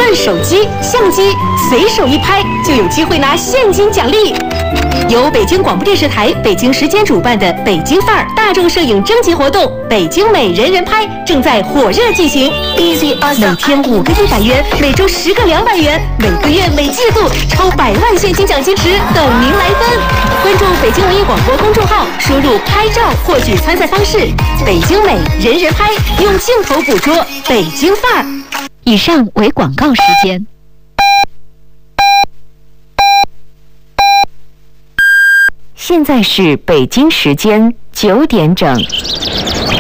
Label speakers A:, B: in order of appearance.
A: 论手机、相机，随手一拍就有机会拿现金奖励。由北京广播电视台北京时间主办的“北京范儿”大众摄影征集活动“北京美人人拍”正在火热进行。每天5个100元，每周10个200元，每个月每季度超100万现金奖金池等您来分。关注北京文艺广播公众号，输入“拍照”获取参赛方式。北京美人人拍，用镜头捕捉北京范儿。以上为广告时间。现在是北京时间9点整。